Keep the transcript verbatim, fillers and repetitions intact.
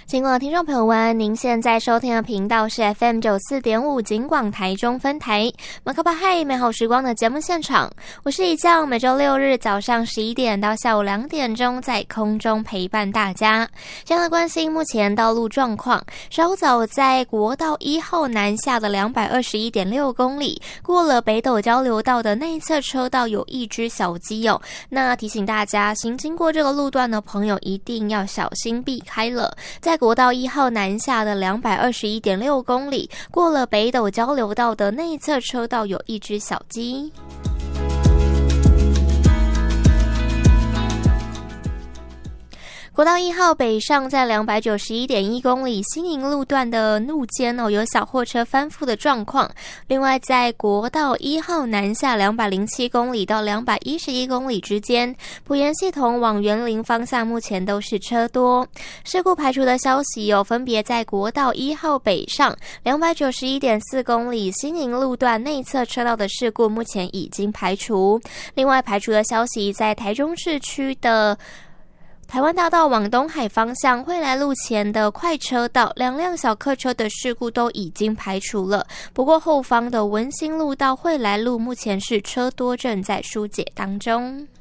亲爱的听众朋友们，您现在收听的频道是 F M 九十四点五 警广台中分台马克巴嗨美好时光的节目现场，我是以酱，每周六日早上十一点到下午两点钟在空中陪伴大家。这样的关心目前道路状况，稍早在国道一号南下的 两百二十一点六公里，过了北斗交流道的内侧车道有一只小鸡哦，那提醒大家行经过这个路段的朋友一定要小心避开了。在国道一号南下的 两百二十一点六公里，过了北斗交流道的内侧车道有一只小鸡。国道一号北上在 两百九十一点一公里新营路段的路肩哦，有小货车翻覆的状况。另外在国道一号南下两百零七公里到两百一十一公里之间，埔盐系统往园林方向目前都是车多。事故排除的消息有分别在国道一号北上 两百九十一点四公里新营路段内侧车道的事故目前已经排除。另外排除的消息在台中市区的台湾大道往东海方向惠来路前的快车道，两辆小客车的事故都已经排除了。不过后方的文心路到惠来路目前是车多，正在疏解当中。